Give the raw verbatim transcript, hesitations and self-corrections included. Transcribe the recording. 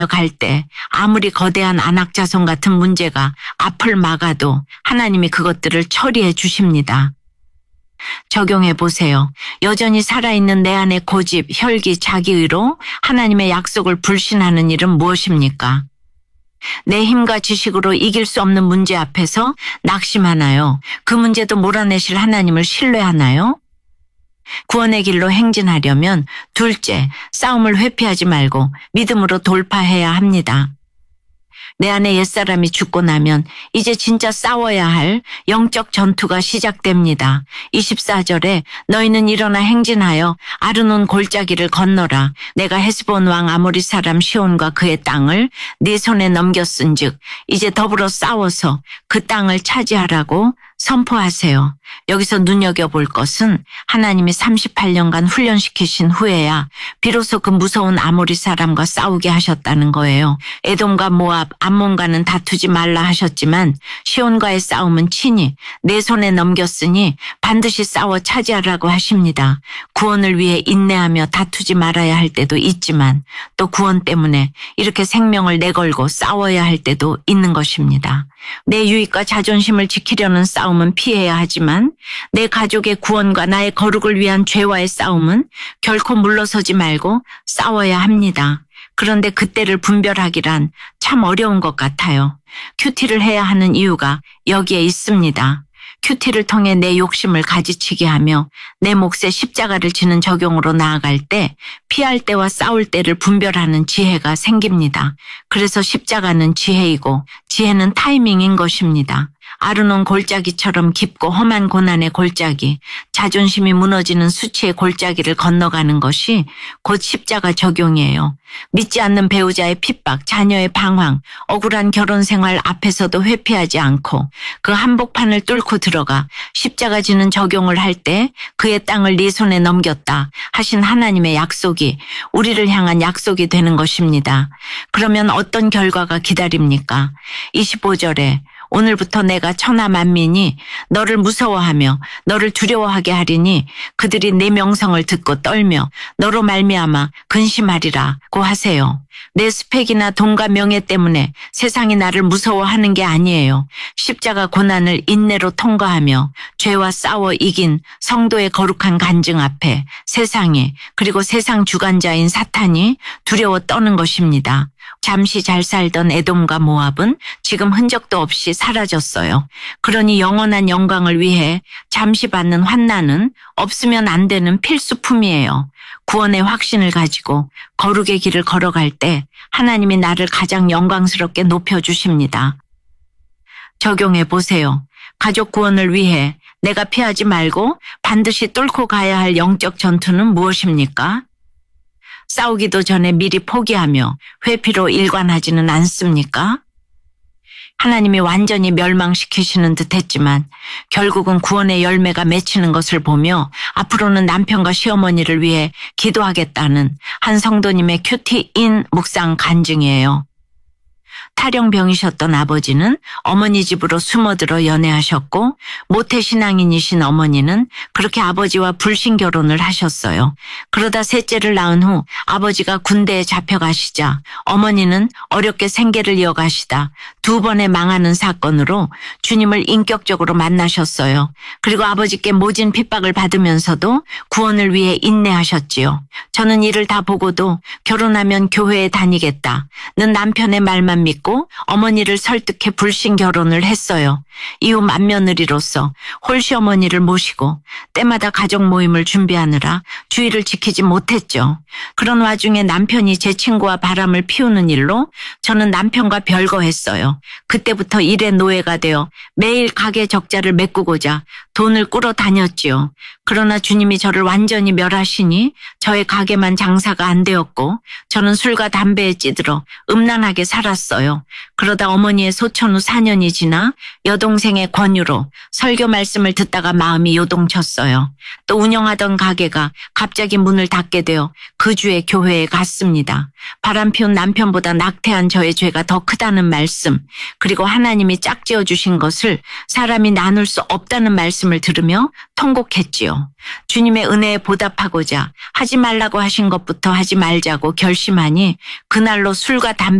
갈 때 아무리 거대한 안악자손 같은 문제가 앞을 막아도 하나님이 그것들을 처리해 주십니다. 적용해 보세요. 여전히 살아있는 내 안의 고집, 혈기, 자기의로 하나님의 약속을 불신하는 일은 무엇입니까? 내 힘과 지식으로 이길 수 없는 문제 앞에서 낙심하나요? 그 문제도 몰아내실 하나님을 신뢰하나요? 구원의 길로 행진하려면 둘째, 싸움을 회피하지 말고 믿음으로 돌파해야 합니다. 내 안에 옛사람이 죽고 나면 이제 진짜 싸워야 할 영적 전투가 시작됩니다. 이십사 절에 너희는 일어나 행진하여 아르논 골짜기를 건너라. 내가 헤스본 왕 아모리 사람 시온과 그의 땅을 네 손에 넘겼은즉 이제 더불어 싸워서 그 땅을 차지하라고 선포하세요. 여기서 눈여겨볼 것은 하나님이 삼십팔 년간 훈련시키신 후에야 비로소 그 무서운 아모리 사람과 싸우게 하셨다는 거예요. 에돔과 모압, 암몬과는 다투지 말라 하셨지만 시온과의 싸움은 친히 내 손에 넘겼으니 반드시 싸워 차지하라고 하십니다. 구원을 위해 인내하며 다투지 말아야 할 때도 있지만 또 구원 때문에 이렇게 생명을 내걸고 싸워야 할 때도 있는 것입니다. 내 유익과 자존심을 지키려는 싸움은 피해야 하지만 내 가족의 구원과 나의 거룩을 위한 죄와의 싸움은 결코 물러서지 말고 싸워야 합니다. 그런데 그때를 분별하기란 참 어려운 것 같아요. 큐티를 해야 하는 이유가 여기에 있습니다. 큐티를 통해 내 욕심을 가지치게 하며 내 몫에 십자가를 지는 적용으로 나아갈 때 피할 때와 싸울 때를 분별하는 지혜가 생깁니다. 그래서 십자가는 지혜이고 지혜는 타이밍인 것입니다. 아르논 골짜기처럼 깊고 험한 고난의 골짜기, 자존심이 무너지는 수치의 골짜기를 건너가는 것이 곧 십자가 적용이에요. 믿지 않는 배우자의 핍박, 자녀의 방황, 억울한 결혼 생활 앞에서도 회피하지 않고 그 한복판을 뚫고 들어가 십자가 지는 적용을 할 때 그의 땅을 네 손에 넘겼다 하신 하나님의 약속이 우리를 향한 약속이 되는 것입니다. 그러면 어떤 결과가 기다립니까? 이십오 절에 오늘부터 내가 천하 만민이 너를 무서워하며 너를 두려워하게 하리니 그들이 내 명성을 듣고 떨며 너로 말미암아 근심하리라고 하세요. 내 스펙이나 돈과 명예 때문에 세상이 나를 무서워하는 게 아니에요. 십자가 고난을 인내로 통과하며 죄와 싸워 이긴 성도의 거룩한 간증 앞에 세상이 그리고 세상 주관자인 사탄이 두려워 떠는 것입니다. 잠시 잘 살던 에돔과 모압은 지금 흔적도 없이 사라졌어요. 그러니 영원한 영광을 위해 잠시 받는 환난은 없으면 안 되는 필수품이에요. 구원의 확신을 가지고 거룩의 길을 걸어갈 때 하나님이 나를 가장 영광스럽게 높여주십니다. 적용해 보세요. 가족 구원을 위해 내가 피하지 말고 반드시 뚫고 가야 할 영적 전투는 무엇입니까? 싸우기도 전에 미리 포기하며 회피로 일관하지는 않습니까? 하나님이 완전히 멸망시키시는 듯 했지만 결국은 구원의 열매가 맺히는 것을 보며 앞으로는 남편과 시어머니를 위해 기도하겠다는 한 성도님의 큐티인 묵상 간증이에요. 탈영병이셨던 아버지는 어머니 집으로 숨어들어 연애하셨고 모태신앙인이신 어머니는 그렇게 아버지와 불신 결혼을 하셨어요. 그러다 셋째를 낳은 후 아버지가 군대에 잡혀가시자 어머니는 어렵게 생계를 이어가시다 두 번의 망하는 사건으로 주님을 인격적으로 만나셨어요. 그리고 아버지께 모진 핍박을 받으면서도 구원을 위해 인내하셨지요. 저는 이를 다 보고도 결혼하면 교회에 다니겠다는 남편의 말만 믿고 어머니를 설득해 불신 결혼을 했어요. 이후 맏며느리로서 홀시어머니를 모시고 때마다 가족 모임을 준비하느라 주의를 지키지 못했죠. 그런 와중에 남편이 제 친구와 바람을 피우는 일로 저는 남편과 별거했어요. 그때부터 일의 노예가 되어 매일 가게 적자를 메꾸고자 돈을 꾸러 다녔지요. 그러나 주님이 저를 완전히 멸하시니 저의 가게만 장사가 안 되었고 저는 술과 담배에 찌들어 음란하게 살았어요. 했지요. 그러다 어머니의 소천 후 사 년이 지나 여동생의 권유로 설교 말씀을 듣다가 마음이 요동쳤어요. 또 운영하던 가게가 갑자기 문을 닫게 되어 그 주에 교회에 갔습니다. 바람피운 남편보다 낙태한 저의 죄가 더 크다는 말씀, 그리고 하나님이 짝지어 주신 것을 사람이 나눌 수 없다는 말씀을 들으며 통곡했지요. 주님의 은혜에 보답하고자 하지 말라고 하신 것부터 하지 말자고 결심하니 그날로 술과 담배